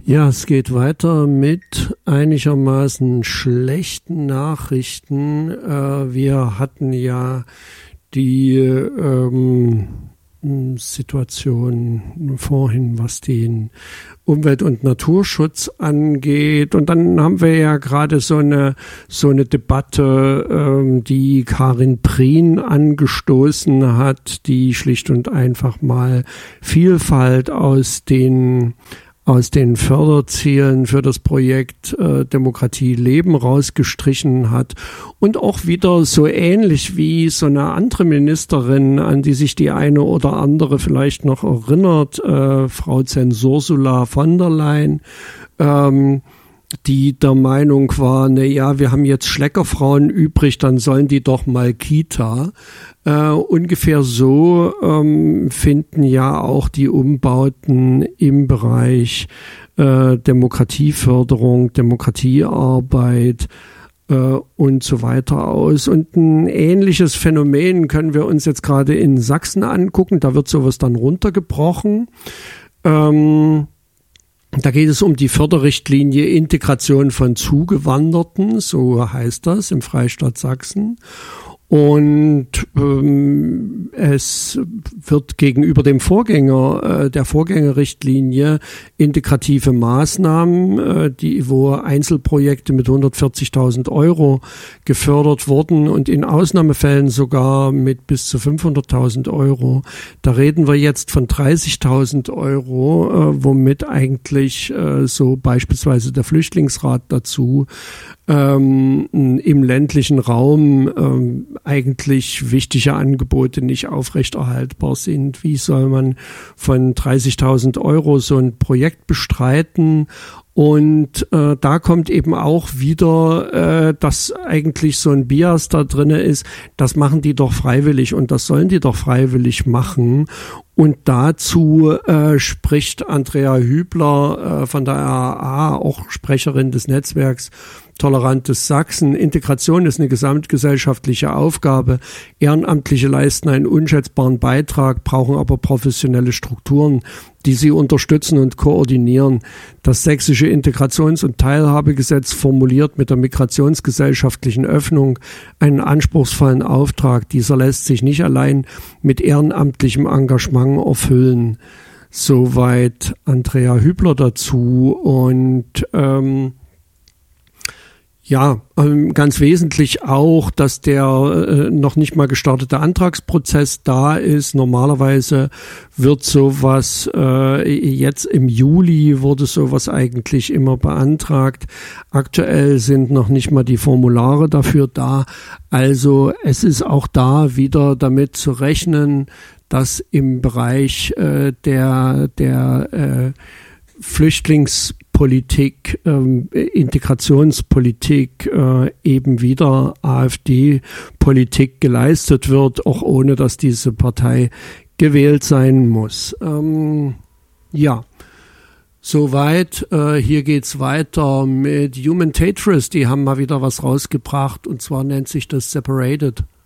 Ja, es geht weiter mit einigermaßen schlechten Nachrichten. Wir hatten ja die Situation vorhin, was den Umwelt- und Naturschutz angeht. Und dann haben wir ja gerade so eine Debatte, die Karin Prien angestoßen hat, die schlicht und einfach mal Vielfalt aus den Förderzielen für das Projekt Demokratie leben rausgestrichen hat und auch wieder so ähnlich wie so eine andere Ministerin, an die sich die eine oder andere vielleicht noch erinnert, Frau Zens-Ursula von der Leyen, die der Meinung war, wir haben jetzt Schleckerfrauen übrig, dann sollen die doch mal Kita. Ungefähr so finden ja auch die Umbauten im Bereich Demokratieförderung, Demokratiearbeit und so weiter aus. Und ein ähnliches Phänomen können wir uns jetzt gerade in Sachsen angucken. Da wird sowas dann runtergebrochen. Da geht es um die Förderrichtlinie Integration von Zugewanderten, so heißt das im Freistaat Sachsen. Und es wird gegenüber dem Vorgänger, der Vorgängerrichtlinie integrative Maßnahmen, wo Einzelprojekte mit 140.000 Euro gefördert wurden und in Ausnahmefällen sogar mit bis zu 500.000 Euro. Da reden wir jetzt von 30.000 Euro, womit eigentlich so beispielsweise der Flüchtlingsrat dazu im ländlichen Raum eigentlich wichtige Angebote nicht aufrechterhaltbar sind. Wie soll man von 30.000 Euro so ein Projekt bestreiten? Und da kommt eben auch wieder, dass eigentlich so ein Bias da drinne ist, das machen die doch freiwillig und das sollen die doch freiwillig machen. Und dazu spricht Andrea Hübler von der RAA, auch Sprecherin des Netzwerks Tolerantes Sachsen. Integration ist eine gesamtgesellschaftliche Aufgabe. Ehrenamtliche leisten einen unschätzbaren Beitrag, brauchen aber professionelle Strukturen, die sie unterstützen und koordinieren. Das sächsische Integrations- und Teilhabegesetz formuliert mit der migrationsgesellschaftlichen Öffnung einen anspruchsvollen Auftrag. Dieser lässt sich nicht allein mit ehrenamtlichem Engagement erfüllen. Soweit Andrea Hübler dazu. Und ganz wesentlich auch, dass der noch nicht mal gestartete Antragsprozess da ist. Normalerweise wird sowas, jetzt im Juli wurde sowas eigentlich immer beantragt. Aktuell sind noch nicht mal die Formulare dafür da. Also es ist auch da wieder damit zu rechnen, dass im Bereich der Flüchtlingspolitik, Integrationspolitik eben wieder AfD-Politik geleistet wird, auch ohne dass diese Partei gewählt sein muss. Soweit. Hier geht's weiter mit Human Tetris. Die haben mal wieder was rausgebracht und zwar nennt sich das Separated.